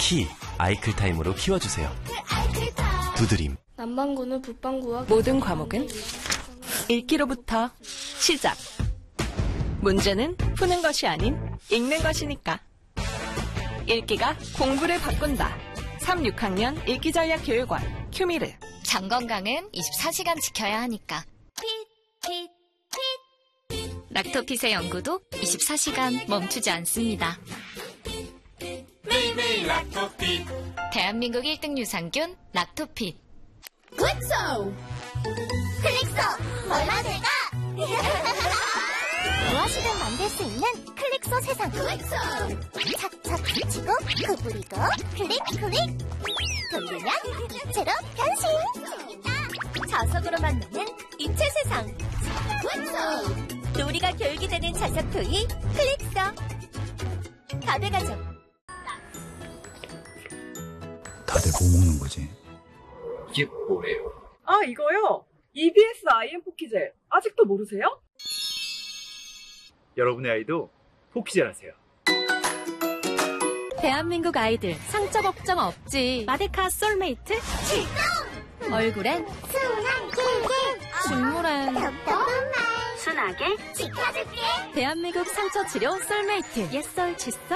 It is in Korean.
키 아이클타임으로 키워주세요. 두드림. 남반구는 북반구와 모든 과목은 읽기로부터 시작. 문제는 푸는 것이 아닌 읽는 것이니까. 읽기가 공부를 바꾼다. 3, 6학년 읽기전략교육원 큐미르. 장 건강은 24시간 지켜야 하니까. 락토핏의 연구도 24시간 멈추지 않습니다. 매일매일 락토핏. 대한민국 1등 유산균 락토핏. 굿소! 클릭소! 얼마 내가! 무엇이든 만들 수 있는 클릭소 세상. 굿소! 착착 붙이고 구부리고 클릭 돌리면 제로 변신. 자석으로 만드는 입체 세상. 굿소! 놀이가 교육이 되는 자석 토이 클릭소. 가베가족. 다들 뭐 먹는 거지? 이게 뭐예요? 아, 이거요? EBS IM 포키젤. 아직도 모르세요? 여러분의 아이도 포키젤 하세요. 대한민국 아이들 상처 걱정 없지. 마데카 솔메이트 출동! 얼굴엔 순한 길길. 식물엔 답답한 말. 순하게 지켜줄게. 대한민국 상처 치료 솔메이트 옛설 칫솔